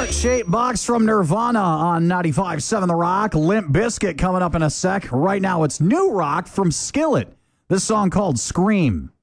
Heart-shaped box from Nirvana on 95.7 The Rock. Limp Bizkit coming up in a sec. Right now, it's new rock from Skillet. This song called Scream.